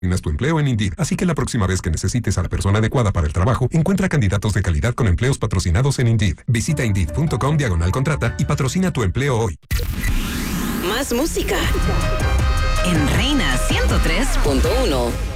Tu empleo en Indeed. Así que la próxima vez que necesites a la persona adecuada para el trabajo, encuentra candidatos de calidad con empleos patrocinados en Indeed. Visita Indeed.com/contrata y patrocina tu empleo hoy. Más música en Reina 103.1.